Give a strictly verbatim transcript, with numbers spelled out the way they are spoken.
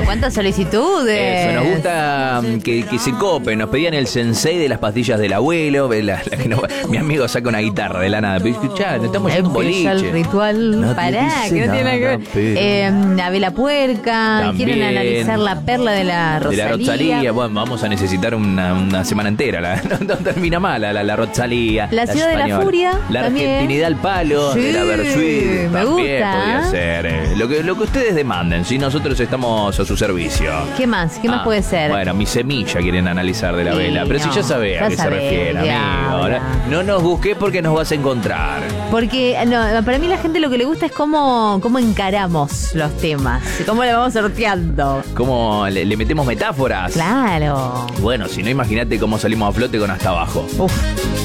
¿Cuántas solicitudes? Eso, nos gusta um, que, que se copen. Nos pedían el sensei de las pastillas del abuelo. La, la que no, mi amigo saca una guitarra de la nada. Pero escuchá, no estamos yendo un boliche. El ritual. No te Pará, dice que no tiene nada que ver. nada, pero- Eh, la vela puerca. También. Quieren analizar la perla de la De Rosalía. la Rosalía, bueno, vamos a necesitar una, una semana entera. La, no, no termina mal la, la, la Rosalía. La Ciudad de la española. Furia, La también. argentinidad al palo, Sí, de la Versuit. me También gusta. podría ser. eh, Lo que, lo que ustedes demanden, si nosotros estamos a su servicio. ¿Qué más? ¿Qué más Ah, puede ser? Bueno, mi semilla quieren analizar de la Sí, vela. Pero si no, ya sabés ya a qué se sabés, refiere, ya, amigo. ya. No nos busques porque nos vas a encontrar. Porque no, para mí la gente lo que le gusta es cómo, cómo encaramos los temas, cómo le vamos sorteando. ¿Cómo le, le metemos metáforas? Claro. Bueno, si no, imagínate cómo salimos a flote con hasta abajo. Uf.